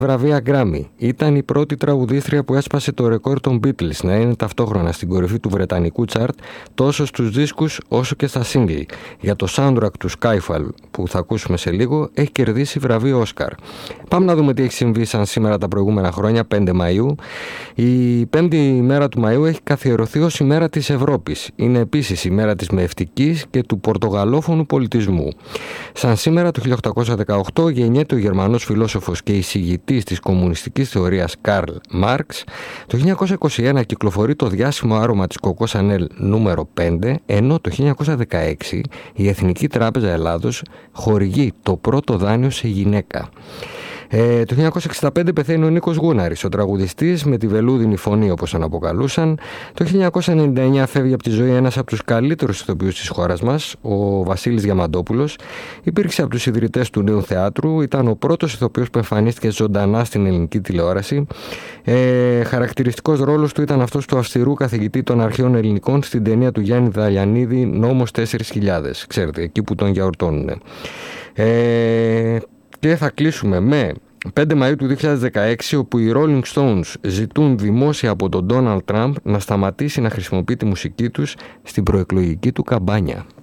βραβεία Grammy. Ήταν η πρώτη τραγουδίστρια που έσπασε το ρεκόρ των Beatles να είναι ταυτόχρονα στην κορυφή του βρετανικού τσάρτ τόσο στους δίσκους όσο και στα single. Για το soundtrack του Skyfall που θα ακούσουμε σε λίγο έχει κερδίσει βραβείο Oscar. Πάμε να δούμε τι έχει συμβεί σαν σήμερα τα προηγούμενα χρόνια, 5 Μαΐου. Η 5η ημέρα του Μαΐου έχει καθιερωθεί ως ημέρα της Ευρώπης. Είναι επίσης η μέρα της μευτικής και του πορτογαλόφωνου πολιτισμού. Σαν σήμερα το 1818 γεννιέται ο Γερμανός φιλόσοφος και εισηγητής της κομμουνιστικής θεωρίας Καρλ Μάρξ. Το 1921 κυκλοφορεί το διάσημο άρωμα της Coco Chanel νούμερο 5, ενώ το 1916 η Εθνική Τράπεζα Ελλάδος χορηγεί το πρώτο δάνειο σε γυναίκα. Το 1965 πεθαίνει ο Νίκος Γούναρης, ο τραγουδιστής με τη βελούδινη φωνή όπως τον αποκαλούσαν. Το 1999 φεύγει από τη ζωή ένας από τους καλύτερους ηθοποιούς της χώρας μας, ο Βασίλης Διαμαντόπουλος. Υπήρξε από τους ιδρυτές του Νέου Θεάτρου, ήταν ο πρώτος ηθοποιός που εμφανίστηκε ζωντανά στην ελληνική τηλεόραση. Χαρακτηριστικός ρόλος του ήταν αυτός του αυστηρού καθηγητή των αρχαίων ελληνικών στην ταινία του Γιάννη Δαλιανίδη «Νόμος 4000», ξέρετε, εκεί που τον γιαουρτώνουν. Και θα κλείσουμε με 5 Μαΐου του 2016, όπου οι Rolling Stones ζητούν δημόσια από τον Donald Trump να σταματήσει να χρησιμοποιεί τη μουσική τους στην προεκλογική του καμπάνια.